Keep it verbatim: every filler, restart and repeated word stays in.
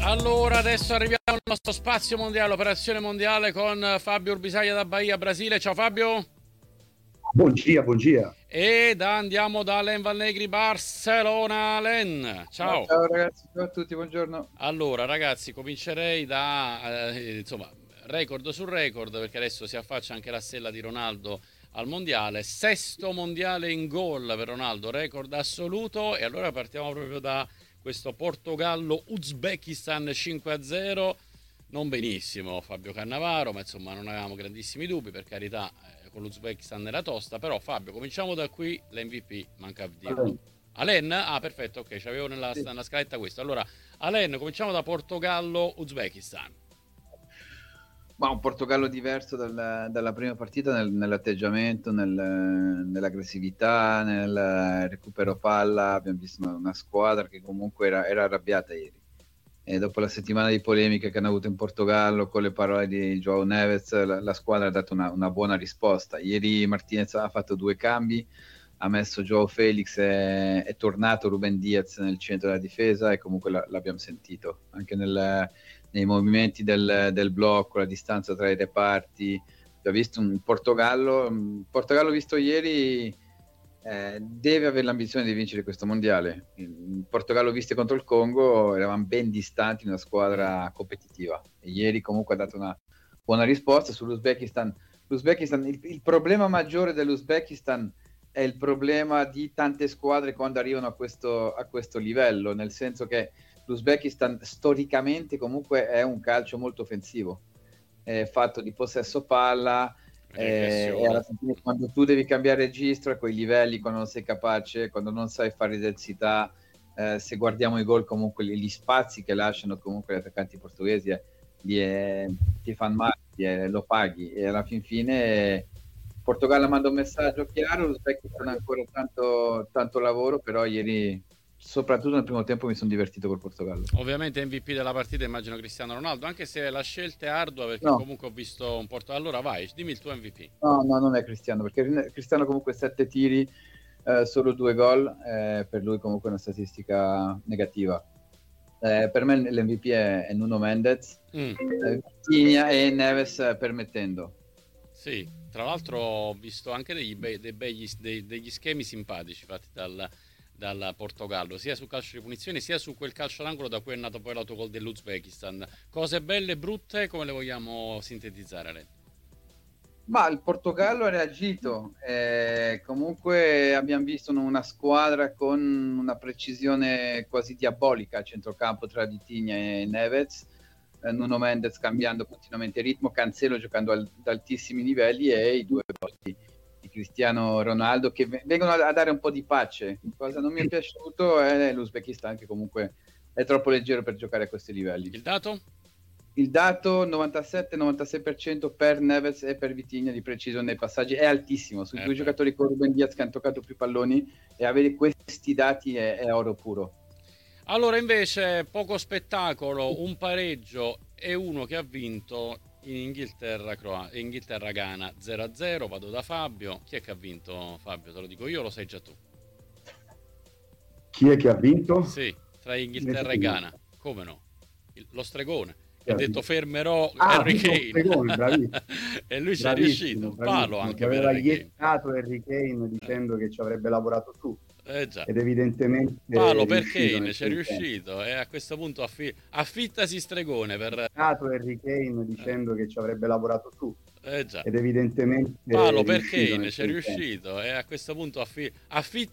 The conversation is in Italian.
Allora, adesso arriviamo al nostro spazio mondiale, operazione mondiale con Fabio Urbisaglia da Bahia, Brasile. Ciao Fabio. Buongiorno, buongiorno. Ed andiamo da Len Valnegri, Barcellona. Len, Ciao, ciao. ciao ragazzi, ciao a tutti, buongiorno. Allora, ragazzi, comincerei da, eh, insomma, record su record, perché adesso si affaccia anche la stella di Ronaldo al mondiale. Sesto mondiale in gol per Ronaldo, record assoluto. E allora partiamo proprio da questo Portogallo-Uzbekistan cinque a zero. Non benissimo Fabio Cannavaro, ma insomma non avevamo grandissimi dubbi, per carità, eh, con l'Uzbekistan era tosta. Però Fabio, cominciamo da qui, l'M V P, manca a dirlo. Alen? Ah, perfetto, ok, c'avevo nella, Sì. nella scaletta questo. Allora, Alen, cominciamo da Portogallo-Uzbekistan. Ma un Portogallo diverso dal- dalla prima partita nel- nell'atteggiamento, nel- nell'aggressività, nel recupero palla. Abbiamo visto una, una squadra che comunque era, era arrabbiata ieri. E dopo la settimana di polemiche che hanno avuto in Portogallo con le parole di João Neves, la, la squadra ha dato una, una buona risposta. Ieri Martinez ha fatto due cambi, ha messo João Felix, e è tornato Ruben Diaz nel centro della difesa e comunque la, l'abbiamo sentito anche nel, nei movimenti del, del blocco, la distanza tra i reparti. Ho visto un Portogallo, un Portogallo visto ieri, eh, deve avere l'ambizione di vincere questo mondiale. Il Portogallo visto contro il Congo eravamo ben distanti in una squadra competitiva e ieri comunque ha dato una buona risposta. Sull'Uzbekistan, l'Uzbekistan il, il problema maggiore dell'Uzbekistan è il problema di tante squadre quando arrivano a questo, a questo livello, nel senso che l'Uzbekistan storicamente comunque è un calcio molto offensivo, è fatto di possesso palla, eh, e alla fine quando tu devi cambiare registro a quei livelli, quando non sei capace, quando non sai fare densità, eh, se guardiamo i gol comunque gli spazi che lasciano comunque gli attaccanti portoghesi, eh, li, eh, ti fanno male, eh, lo paghi e alla fin fine Portogallo manda un messaggio chiaro, l'Uzbekistan ha ancora tanto, tanto lavoro, però ieri, soprattutto nel primo tempo, mi sono divertito col Portogallo. Ovviamente M V P della partita immagino Cristiano Ronaldo, anche se la scelta è ardua perché No. comunque ho visto un porto. Allora vai, dimmi il tuo M V P. No, no, non è Cristiano, perché Cristiano comunque sette tiri, eh, solo due gol, eh, per lui comunque è una statistica negativa. Eh, per me l'M V P è, è Nuno Mendes, Mm. eh, Vitinha e Neves permettendo. Sì, tra l'altro ho visto anche degli, be- dei begli, dei- degli schemi simpatici fatti dal, dal Portogallo, sia sul calcio di punizione sia su quel calcio d'angolo da cui è nato poi l'autogol dell'Uzbekistan. Cose belle e brutte, come le vogliamo sintetizzare, Len? Ma il Portogallo ha reagito, eh, comunque abbiamo visto una squadra con una precisione quasi diabolica a centrocampo tra Vitinha e Neves, eh, Nuno Mendes cambiando continuamente ritmo, Cancelo giocando al, ad altissimi livelli e i due gol di, di Cristiano Ronaldo che vengono a, a dare un po' di pace. Cosa non mi è piaciuto è l'Uzbekistan che comunque è troppo leggero per giocare a questi livelli. Il dato? Il dato novantasette novantasei per cento per Neves e per Vitinha di precisione nei passaggi è altissimo, sui Eh due beh. giocatori con Ruben Diaz che hanno toccato più palloni, e avere questi dati è, è oro puro. Allora invece poco spettacolo, un pareggio e uno che ha vinto in Inghilterra, Croa- Inghilterra-Ghana zero a zero. Vado da Fabio. Chi è che ha vinto, Fabio? Te lo dico io, lo sai già tu. Chi è che ha vinto? Sì, tra Inghilterra e Ghana. Come no? Il- lo stregone. Chi Ha ha detto vinto? fermerò Ah, Harry vinto lo Kane. stregone, bravissimo. E lui ci è Bravissimo, riuscito. bravissimo, Palo anche che per aveva Harry Kane. iettato Harry Kane dicendo che ci avrebbe lavorato su, Eh già. ed evidentemente Palo è per riuscito Kane, nel ci è suo intento. riuscito. E a questo punto affi- affittasi stregone per... Iettato Harry Kane dicendo che ci avrebbe lavorato su, Eh già. ed evidentemente Palo è per riuscito Kane, nel ci è suo intento. riuscito. E a questo punto affi- affittasi